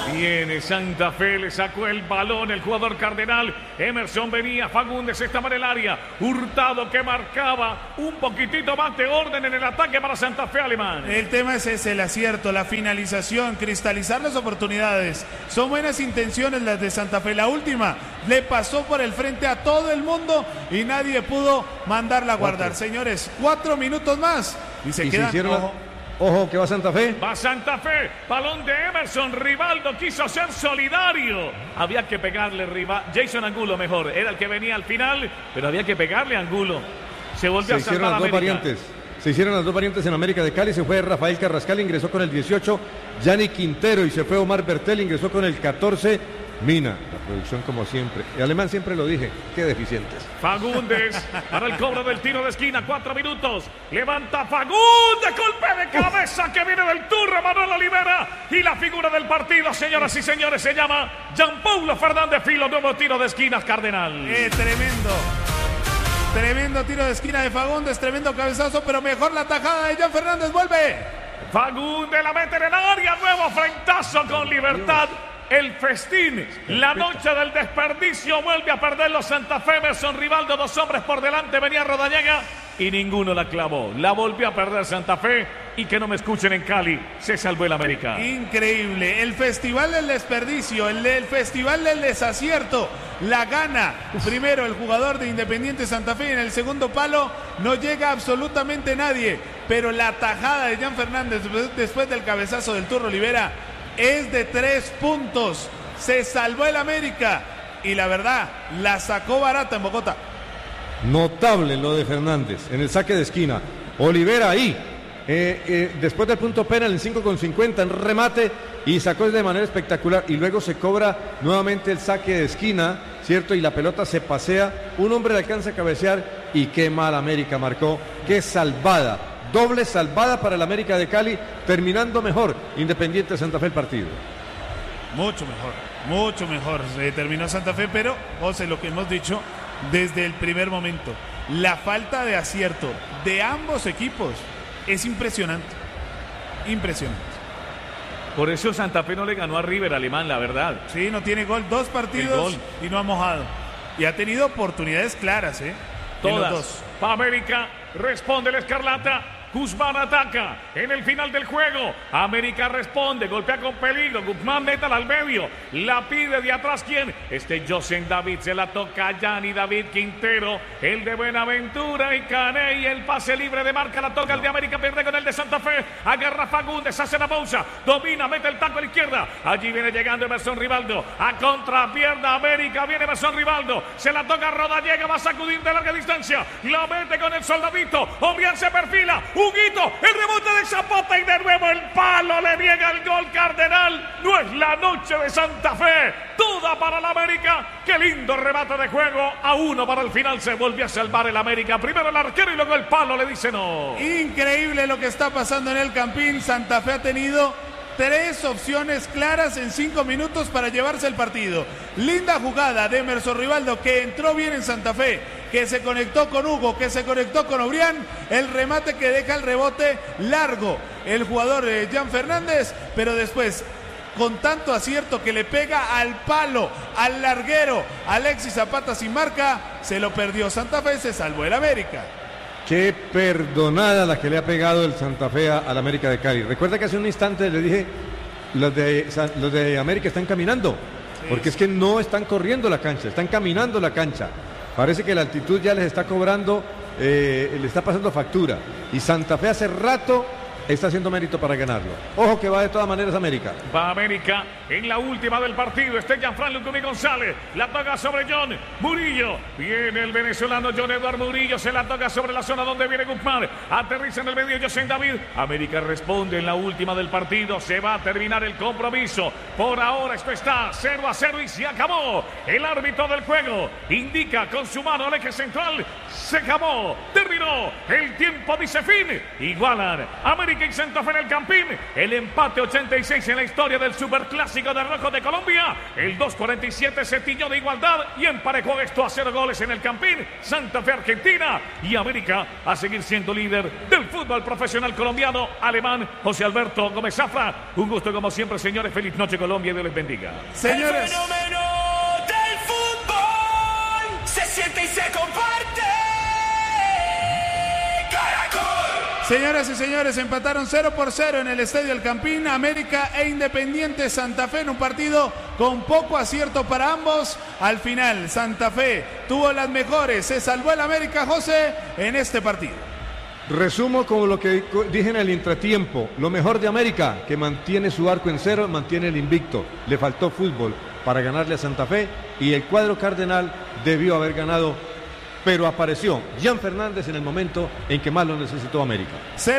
Viene Santa Fe, le sacó el balón el jugador cardenal. Emerson venía, Fagundes estaba en el área. Hurtado que marcaba un poquitito más de orden en el ataque para Santa Fe, Alemán. El tema es ese, el acierto, la finalización, cristalizar las oportunidades. Son buenas intenciones las de Santa Fe. La última le pasó por el frente a todo el mundo y nadie pudo mandarla a guardar. Señores, 4 minutos más y se quedan. Ojo, que va Santa Fe. Va Santa Fe, balón de Emerson, Rivaldo quiso ser solidario. Había que pegarle, Jason Angulo mejor, era el que venía al final, pero había que pegarle a Angulo. Se volvió a salvar a América. Se hicieron las dos variantes en América de Cali, se fue Rafael Carrascal, ingresó con el 18, Yanni Quintero y se fue Omar Bertel, ingresó con el 14. Mina, la producción como siempre. El Alemán siempre lo dije, qué deficientes. Fagundes para el cobro del tiro de esquina, 4 minutos. Levanta Fagundes, golpe de cabeza que viene del Turra, Manuel Olivera. Y la figura del partido, señoras y señores, se llama Gianpaulo Fernández Filo, nuevo tiro de esquina, Cardenal. Tremendo tiro de esquina de Fagundes, tremendo cabezazo, pero mejor la tajada de Jan Fernández, vuelve. Fagundes la mete en el área, nuevo frentazo con Libertad. El festín, la noche del desperdicio, vuelve a perderlo Santa Fe. Emerson, Rivaldo, 2 hombres por delante, venía Rodallega y ninguno la clavó. La volvió a perder Santa Fe y que no me escuchen en Cali, se salvó el América. Increíble, el festival del desperdicio, el festival del desacierto, la gana. Primero el jugador de Independiente Santa Fe y en el segundo palo no llega absolutamente nadie, pero la tajada de Jan Fernández después del cabezazo del Turro Olivera es de 3 puntos. Se salvó el América y la verdad, la sacó barata en Bogotá. Notable lo de Fernández en el saque de esquina. Olivera ahí, después del punto penal en 5:50 en remate y sacó de manera espectacular. Y luego se cobra nuevamente el saque de esquina, ¿cierto? Y la pelota se pasea. Un hombre le alcanza a cabecear y qué mal América marcó. Qué salvada. Doble salvada para el América de Cali, terminando mejor Independiente Santa Fe el partido. Mucho mejor terminó Santa Fe, pero José, lo que hemos dicho desde el primer momento, la falta de acierto de ambos equipos es impresionante. Por eso Santa Fe no le ganó a River, Alemán, la verdad. Sí, no tiene gol, 2 partidos y no ha mojado. Y ha tenido oportunidades claras, todas. Los dos. Pa' América, responde el Escarlata. Guzmán ataca en el final del juego. América responde, golpea con peligro. Guzmán métala al medio. La pide de atrás. ¿Quién? Josen David. Se la toca a Yanni David Quintero. El de Buenaventura y Caney. El pase libre de marca. La toca el de América. Pierde con el de Santa Fe. Agarra Fagundes. Hace la pausa. Domina. Mete el taco a la izquierda. Allí viene llegando Emerson Rivaldo. A contrapierna América. Viene Emerson Rivaldo. Se la toca a Rodallega. Va a sacudir de larga distancia. La mete con el soldadito. Obrián se perfila. Huguito, el rebote de Zapata y de nuevo el palo, le niega el gol Cardenal. No es la noche de Santa Fe, toda para la América. Qué lindo remate de juego, a 1 para el final, se volvió a salvar el América. Primero el arquero y luego el palo, le dice no. Increíble lo que está pasando en el Campín. Santa Fe ha tenido 3 opciones claras en 5 minutos para llevarse el partido. Linda jugada de Emerson Rivaldo, que entró bien en Santa Fe, que se conectó con Hugo, que se conectó con Obrián. El remate que deja el rebote largo el jugador Jan Fernández, pero después con tanto acierto que le pega al palo, al larguero, Alexis Zapata sin marca, se lo perdió Santa Fe, se salvó el América. Qué perdonada la que le ha pegado el Santa Fe al América de Cali. Recuerda que hace un instante le dije, los de América están caminando, porque es que no están corriendo la cancha, están caminando la cancha. Parece que la altitud ya les está cobrando, le está pasando factura. Y Santa Fe hace rato está haciendo mérito para ganarlo. Ojo que va de todas maneras América. Va América en la última del partido. Gianfranco Lucumí González. La toca sobre John Murillo. Viene el venezolano John Eduardo Murillo. Se la toca sobre la zona donde viene Guzmán. Aterriza en el medio Josen David. América responde en la última del partido. Se va a terminar el compromiso. Por ahora esto está 0-0 y se acabó. El árbitro del juego indica con su mano al eje central. Se acabó. Terminó. El tiempo dice fin. Igualan América América y Santa Fe en el Campín. El empate 86 en la historia del Superclásico de Rojo de Colombia. El 2:47 se tiñó de igualdad y emparejó esto a 0 goles en el Campín. Santa Fe Argentina y América a seguir siendo líder del fútbol profesional colombiano. Alemán José Alberto Gómez Zafra. Un gusto como siempre, señores. Feliz noche, Colombia, y Dios les bendiga. Señores, el fenómeno del fútbol se siente y se comparte. Caracol. señoras y señores, empataron 0-0 en el Estadio El Campín, América e Independiente Santa Fe, en un partido con poco acierto para ambos. Al final, Santa Fe tuvo las mejores, se salvó el América, José, en este partido. Resumo como lo que dije en el entretiempo. Lo mejor de América, que mantiene su arco en cero, mantiene el invicto. Le faltó fútbol para ganarle a Santa Fe y el cuadro cardenal debió haber ganado, pero apareció Jan Fernández en el momento en que más lo necesitó América.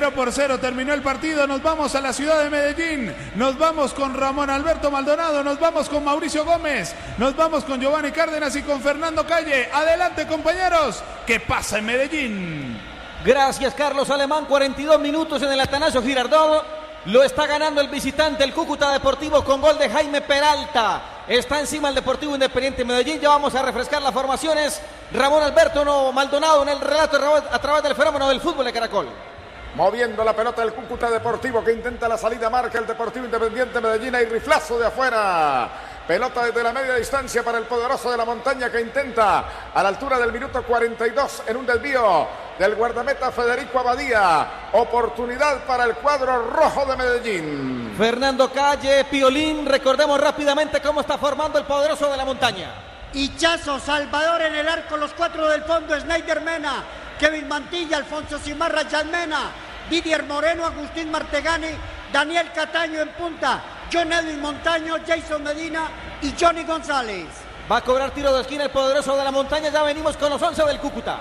0-0 terminó el partido. Nos vamos a la ciudad de Medellín. Nos vamos con Ramón Alberto Maldonado. Nos vamos con Mauricio Gómez. Nos vamos con Giovanni Cárdenas y con Fernando Calle. Adelante, compañeros. ¿Qué pasa en Medellín? Gracias, Carlos Alemán. 42 minutos en el Atanasio Girardot. Lo está ganando el visitante, el Cúcuta Deportivo, con gol de Jaime Peralta. Está encima el Deportivo Independiente Medellín. Ya vamos a refrescar las formaciones. Ramón Alberto Maldonado en el relato a través del fenómeno del fútbol de Caracol. Moviendo la pelota el Cúcuta Deportivo, que intenta la salida, marca el Deportivo Independiente Medellín. Hay riflazo de afuera. Pelota desde la media distancia para el poderoso de la montaña, que intenta a la altura del minuto 42 en un desvío del guardameta Federico Abadía. Oportunidad para el cuadro rojo de Medellín. Fernando Calle, Piolín, recordemos rápidamente cómo está formando el poderoso de la montaña. Hichazo, Salvador en el arco, los cuatro del fondo, Snyder Mena, Kevin Mantilla, Alfonso Cimarra, Jan Mena, Didier Moreno, Agustín Martegani, Daniel Cataño en punta, John Edwin Montaño, Jason Medina y Johnny González. Va a cobrar tiro de esquina el poderoso de la montaña. Ya venimos con los 11 del Cúcuta.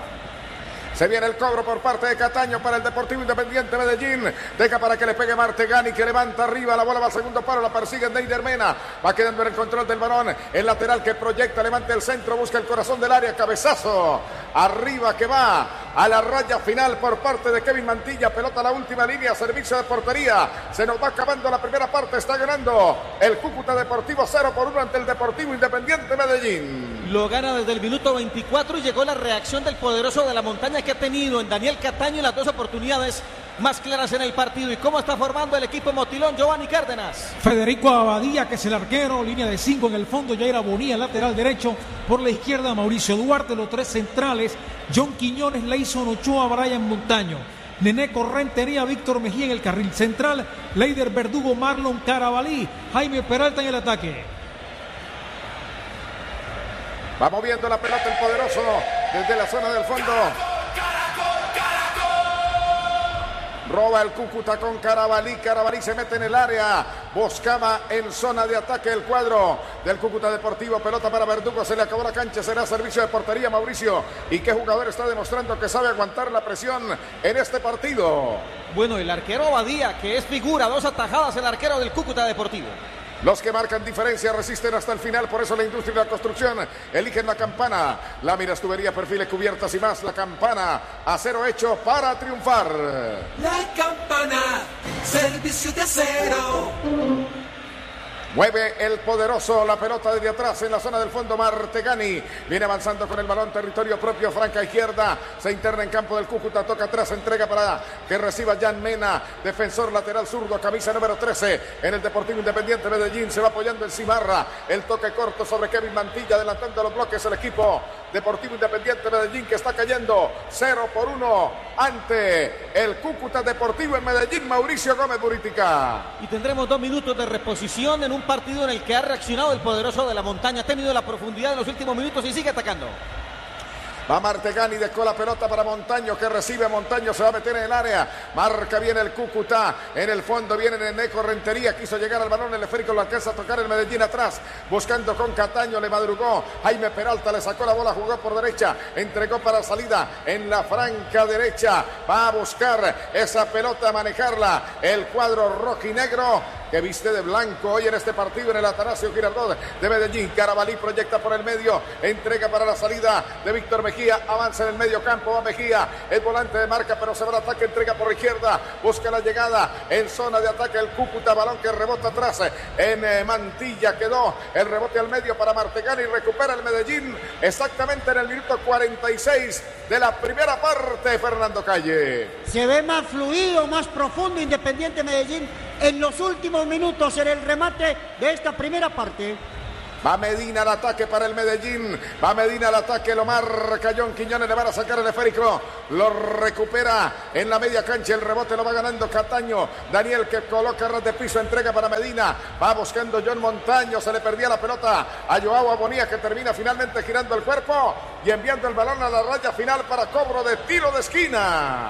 Se viene el cobro por parte de Cataño para el Deportivo Independiente Medellín. Deja para que le pegue Martegani, que levanta arriba. La bola va al segundo palo, la persigue Neider Mena. Va quedando en el control del balón. El lateral que proyecta, levanta el centro, busca el corazón del área. Cabezazo arriba que va a la raya final por parte de Kevin Mantilla. Pelota a la última línea, servicio de portería. Se nos va acabando la primera parte. Está ganando el Cúcuta Deportivo 0-1 ante el Deportivo Independiente Medellín. Lo gana desde el minuto 24 y llegó la reacción del poderoso de la montaña, que ha tenido en Daniel Cataño las dos oportunidades más claras en el partido. ¿Y cómo está formando el equipo Motilón, Giovanni Cárdenas? Federico Abadía, que es el arquero, línea de 5 en el fondo, Yaira Bonilla, lateral derecho, por la izquierda Mauricio Duarte, los tres centrales, John Quiñones, Leison Ochoa, Brian Montaño, Neneco Rentería, Víctor Mejía en el carril central, Leider Verdugo, Marlon Carabalí, Jaime Peralta en el ataque. Va moviendo la pelota el poderoso desde la zona del fondo. Roba el Cúcuta con Carabalí. Carabalí se mete en el área. Buscaba en zona de ataque el cuadro del Cúcuta Deportivo. Pelota para Verdugo. Se le acabó la cancha. Será servicio de portería, Mauricio. ¿Y qué jugador está demostrando que sabe aguantar la presión en este partido? Bueno, el arquero Abadía, que es figura. 2 atajadas el arquero del Cúcuta Deportivo. Los que marcan diferencia resisten hasta el final, por eso la industria y la construcción eligen la campana. Láminas, tubería, perfiles, cubiertas y más. La campana, acero hecho para triunfar. La campana, servicio de acero. Mueve el poderoso la pelota desde atrás en la zona del fondo. Martegani viene avanzando con el balón, territorio propio, franca izquierda. Se interna en campo del Cúcuta, toca atrás, entrega para que reciba Jan Mena, defensor lateral zurdo, camisa número 13 en el Deportivo Independiente Medellín. Se va apoyando el Cimarra, el toque corto sobre Kevin Mantilla, adelantando los bloques el equipo Deportivo Independiente Medellín, que está cayendo 0-1 ante el Cúcuta Deportivo en Medellín. Mauricio Gómez Buritica. Y tendremos 2 minutos de reposición en un partido en el que ha reaccionado el poderoso de la montaña. Ha tenido la profundidad en los últimos minutos y sigue atacando. Va Martegani, dejó la pelota para Montaño, que recibe. Montaño se va a meter en el área. Marca bien el Cúcuta. En el fondo viene Neneco Rentería. Quiso llegar al balón, el esférico lo alcanza a tocar el Medellín atrás. Buscando con Cataño, le madrugó. Jaime Peralta le sacó la bola, jugó por derecha. Entregó para salida en la franca derecha. Va a buscar esa pelota, a manejarla el cuadro rojinegro. que viste de blanco hoy en este partido en el Atanasio Girardot de Medellín. Carabalí proyecta por el medio, entrega para la salida de Víctor Mejía, avanza en el medio campo, va Mejía, el volante de marca, pero se va al ataque, entrega por la izquierda, busca la llegada en zona de ataque el Cúcuta, balón que rebota atrás en Mantilla, quedó el rebote al medio para Martegani, recupera el Medellín exactamente en el minuto 46 de la primera parte. Fernando Calle. Se ve más fluido, más profundo Independiente Medellín en los últimos minutos en el remate de esta primera parte. Va Medina al ataque para el Medellín. Va Medina al ataque, lo marca John Quiñones, le van a sacar el esférico. Lo recupera en la media cancha, el rebote lo va ganando Cataño. Daniel que coloca ras de piso, entrega para Medina. Va buscando John Montaño, se le perdía la pelota a Joao Bonilla, que termina finalmente girando el cuerpo y enviando el balón a la raya final para cobro de tiro de esquina.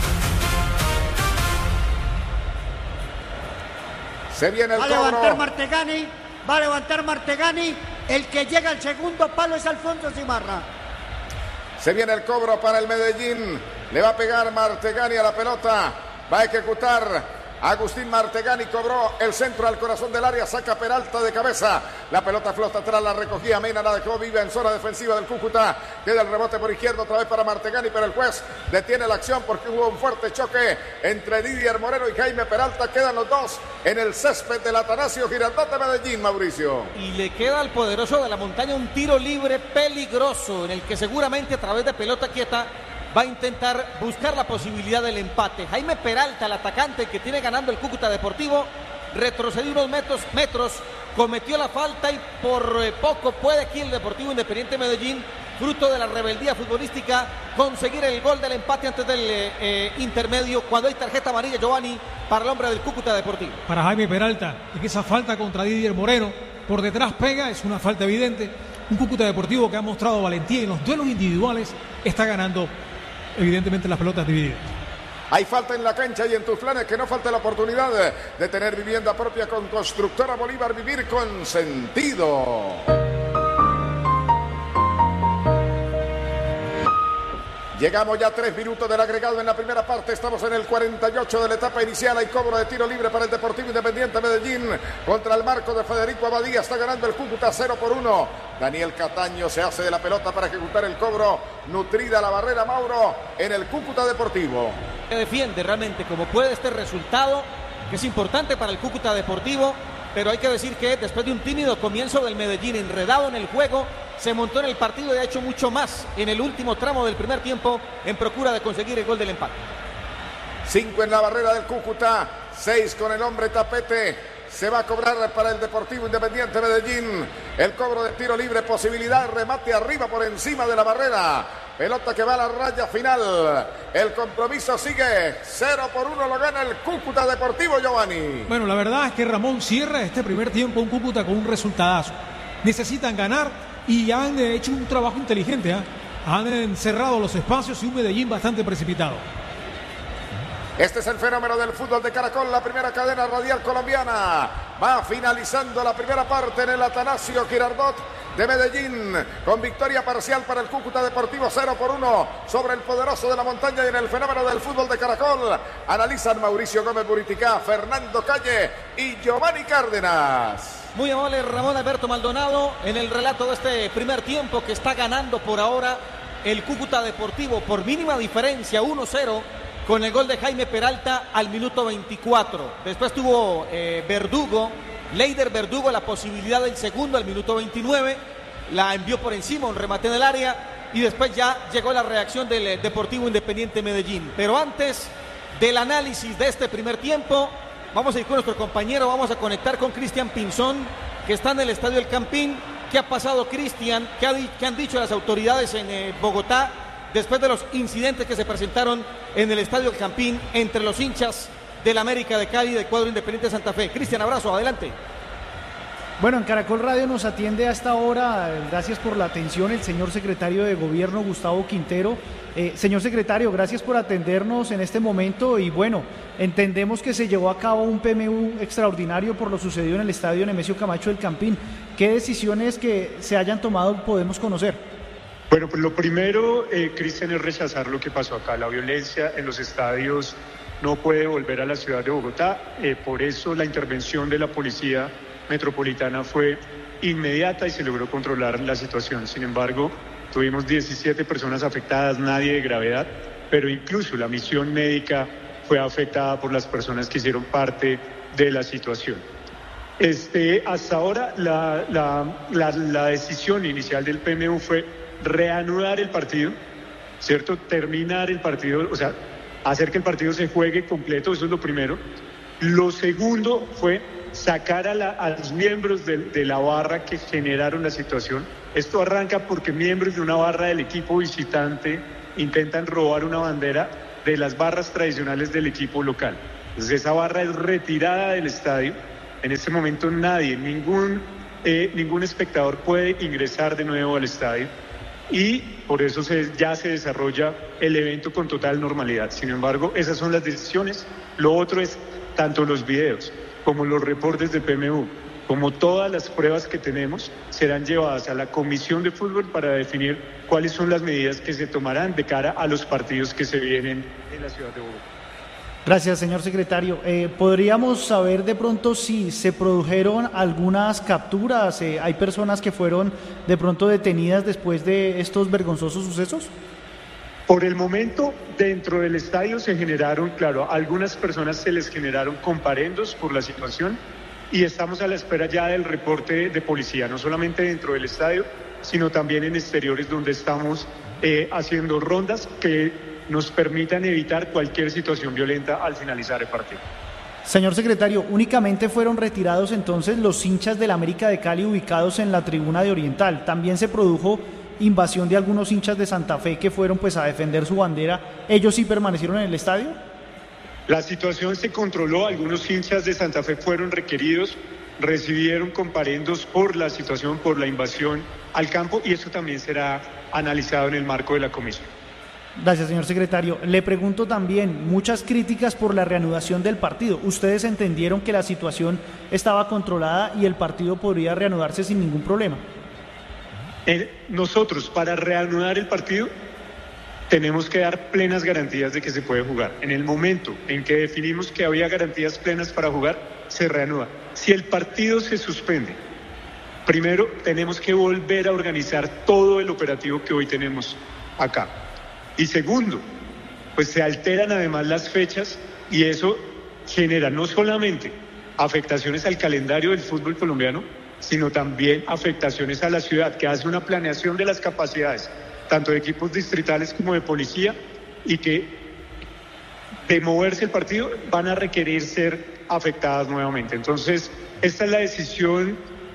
Se viene el cobro. Va a levantar Martegani. El que llega al segundo palo es Alfonso Simarra. Se viene el cobro para el Medellín. Le va a pegar Martegani a la pelota. Va a ejecutar Agustín Martegani, cobró el centro al corazón del área, saca Peralta de cabeza. La pelota flota atrás, la recogía Mena, la dejó viva en zona defensiva del Cúcuta. Queda el rebote por izquierda otra vez para Martegani, pero el juez detiene la acción porque hubo un fuerte choque entre Didier Moreno y Jaime Peralta. Quedan los dos en el césped del Atanasio Girardot de Medellín, Mauricio. Y le queda al poderoso de la montaña un tiro libre peligroso en el que seguramente a través de pelota quieta va a intentar buscar la posibilidad del empate. Jaime Peralta, el atacante que tiene ganando el Cúcuta Deportivo, retrocedió unos metros, cometió la falta y por poco puede aquí el Deportivo Independiente Medellín, fruto de la rebeldía futbolística, conseguir el gol del empate antes del intermedio, cuando hay tarjeta amarilla, Giovanni, para el hombre del Cúcuta Deportivo. Para Jaime Peralta, es que esa falta contra Didier Moreno, por detrás pega, es una falta evidente. Un Cúcuta Deportivo que ha mostrado valentía y en los duelos individuales está ganando evidentemente las pelotas divididas. Hay falta en la cancha y en tus planes que no falte la oportunidad de tener vivienda propia con Constructora Bolívar, vivir con sentido. Llegamos ya a 3 minutos del agregado en la primera parte. Estamos en el 48 de la etapa inicial. Hay cobro de tiro libre para el Deportivo Independiente Medellín contra el marco de Federico Abadía. Está ganando el Cúcuta 0-1. Daniel Cataño se hace de la pelota para ejecutar el cobro. Nutrida la barrera, Mauro, en el Cúcuta Deportivo. Que defiende realmente como puede este resultado, que es importante para el Cúcuta Deportivo, pero hay que decir que después de un tímido comienzo del Medellín, enredado en el juego, se montó en el partido y ha hecho mucho más en el último tramo del primer tiempo en procura de conseguir el gol del empate. 5 en la barrera del Cúcuta, 6 con el hombre tapete. Se va a cobrar para el Deportivo Independiente Medellín el cobro de tiro libre, posibilidad, remate arriba por encima de la barrera. Pelota que va a la raya final. El compromiso sigue. 0-1 lo gana el Cúcuta Deportivo, Giovanni. Bueno, la verdad es que Ramón cierra este primer tiempo un Cúcuta con un resultadazo. Necesitan ganar y han hecho un trabajo inteligente. Han encerrado los espacios y un Medellín bastante precipitado. Este es el fenómeno del fútbol de Caracol, la primera cadena radial colombiana. Va finalizando la primera parte en el Atanasio Girardot de Medellín, con victoria parcial para el Cúcuta Deportivo 0-1 sobre el poderoso de la montaña. Y en el fenómeno del fútbol de Caracol analizan Mauricio Gómez Buriticá, Fernando Calle y Giovanni Cárdenas. Muy amable Ramón Alberto Maldonado en el relato de este primer tiempo, que está ganando por ahora el Cúcuta Deportivo por mínima diferencia, 1-0. Con el gol de Jaime Peralta al minuto 24. Después tuvo Leider Verdugo, la posibilidad del segundo al minuto 29. La envió por encima, un remate en el área. Y después ya llegó la reacción del Deportivo Independiente Medellín. Pero antes del análisis de este primer tiempo, vamos a ir con nuestro compañero, vamos a conectar con Cristian Pinzón, que está en el Estadio El Campín. ¿Qué ha pasado, Cristian? ¿Qué han dicho las autoridades en Bogotá después de los incidentes que se presentaron en el Estadio El Campín entre los hinchas del América de Cali y del cuadro Independiente de Santa Fe? Cristian, abrazo, adelante. Bueno, en Caracol Radio nos atiende a esta hora, gracias por la atención, el señor secretario de Gobierno, Gustavo Quintero. Señor secretario, gracias por atendernos en este momento y bueno, entendemos que se llevó a cabo un PMU extraordinario por lo sucedido en el Estadio Nemesio Camacho del Campín. ¿Qué decisiones que se hayan tomado podemos conocer? Bueno, pues lo primero, Cristian, es rechazar lo que pasó acá. La violencia en los estadios no puede volver a la ciudad de Bogotá. Por eso la intervención de la Policía Metropolitana fue inmediata y se logró controlar la situación. Sin embargo, tuvimos 17 personas afectadas, nadie de gravedad, pero incluso la misión médica fue afectada por las personas que hicieron parte de la situación. Hasta ahora la decisión inicial del PMU fue reanudar el partido, ¿cierto? Terminar el partido, o sea, hacer que el partido se juegue completo, eso es lo primero. Lo segundo fue sacar a los miembros de la barra que generaron la situación. Esto arranca porque miembros de una barra del equipo visitante intentan robar una bandera de las barras tradicionales del equipo local. Entonces esa barra es retirada del estadio. En este momento nadie, ningún espectador puede ingresar de nuevo al estadio y por eso ya se desarrolla el evento con total normalidad. Sin embargo, esas son las decisiones. Lo otro es tanto los videos como los reportes de PMU, como todas las pruebas que tenemos, serán llevadas a la Comisión de Fútbol para definir cuáles son las medidas que se tomarán de cara a los partidos que se vienen en la ciudad de Bogotá. Gracias, señor secretario. ¿Podríamos saber de pronto si se produjeron algunas capturas? ¿Hay personas que fueron de pronto detenidas después de estos vergonzosos sucesos? Por el momento, dentro del estadio se generaron, claro, a algunas personas se les generaron comparendos por la situación y estamos a la espera ya del reporte de policía, no solamente dentro del estadio, sino también en exteriores donde estamos haciendo rondas que nos permitan evitar cualquier situación violenta al finalizar el partido. Señor secretario, únicamente fueron retirados entonces los hinchas del América de Cali ubicados en la tribuna de Oriental. También se produjo invasión de algunos hinchas de Santa Fe que fueron pues a defender su bandera. ¿Ellos sí permanecieron en el estadio? La situación se controló, algunos hinchas de Santa Fe fueron requeridos, recibieron comparendos por la situación, por la invasión al campo y eso también será analizado en el marco de la comisión. Gracias, señor secretario. Le pregunto también, muchas críticas por la reanudación del partido. ¿Ustedes entendieron que la situación estaba controlada y el partido podría reanudarse sin ningún problema? Nosotros, para reanudar el partido, tenemos que dar plenas garantías de que se puede jugar. En el momento en que definimos que había garantías plenas para jugar, se reanuda. Si el partido se suspende, primero tenemos que volver a organizar todo el operativo que hoy tenemos acá. Y segundo, pues se alteran además las fechas y eso genera no solamente afectaciones al calendario del fútbol colombiano, sino también afectaciones a la ciudad, que hace una planeación de las capacidades, tanto de equipos distritales como de policía, y que de moverse el partido van a requerir ser afectadas nuevamente. Entonces, esta es la decisión,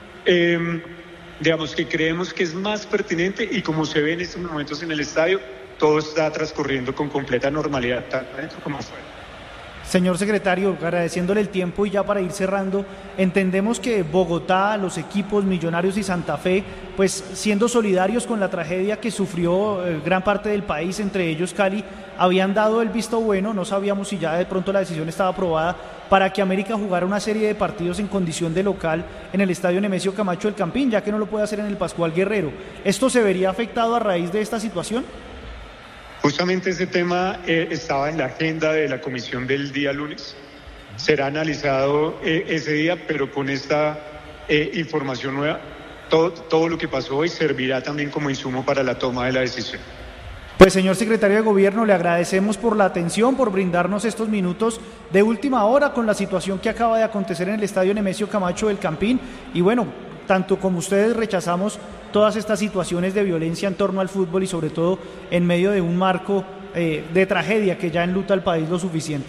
digamos, que creemos que es más pertinente y como se ve en estos momentos en el estadio, todo está transcurriendo con completa normalidad, tanto dentro como afuera. Señor secretario, agradeciéndole el tiempo y ya para ir cerrando, entendemos que Bogotá, los equipos Millonarios y Santa Fe, pues siendo solidarios con la tragedia que sufrió gran parte del país, entre ellos Cali, habían dado el visto bueno, no sabíamos si ya de pronto la decisión estaba aprobada, para que América jugara una serie de partidos en condición de local en el Estadio Nemesio Camacho del Campín, ya que no lo puede hacer en el Pascual Guerrero. ¿Esto se vería afectado a raíz de esta situación? Justamente ese tema estaba en la agenda de la comisión del día lunes. Será analizado ese día, pero con esta información nueva, todo lo que pasó hoy servirá también como insumo para la toma de la decisión. Pues señor secretario de Gobierno, le agradecemos por la atención, por brindarnos estos minutos de última hora con la situación que acaba de acontecer en el Estadio Nemesio Camacho del Campín. Y bueno, tanto como ustedes rechazamos todas estas situaciones de violencia en torno al fútbol y sobre todo en medio de un marco de tragedia que ya enluta al país lo suficiente.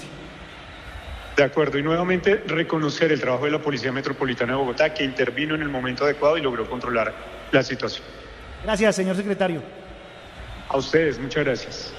De acuerdo, y nuevamente reconocer el trabajo de la Policía Metropolitana de Bogotá, que intervino en el momento adecuado y logró controlar la situación. Gracias, señor secretario. A ustedes, muchas gracias.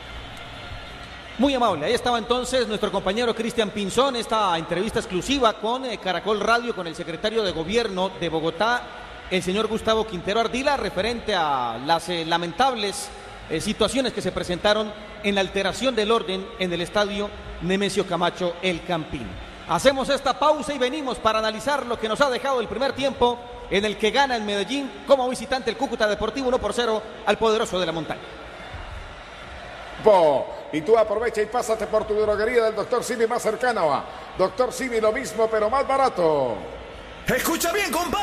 Muy amable, ahí estaba entonces nuestro compañero Cristian Pinzón, esta entrevista exclusiva con Caracol Radio, con el secretario de Gobierno de Bogotá, el señor Gustavo Quintero Ardila, referente a las lamentables situaciones que se presentaron en la alteración del orden en el Estadio Nemesio Camacho El Campín. Hacemos esta pausa y venimos para analizar lo que nos ha dejado el primer tiempo, en el que gana el Medellín como visitante el Cúcuta Deportivo 1-0 al poderoso de la montaña. Y tú aprovecha y pásate por tu droguería del Dr. Simi más cercano. Dr. Simi lo mismo, pero más barato. Escucha bien, compadre.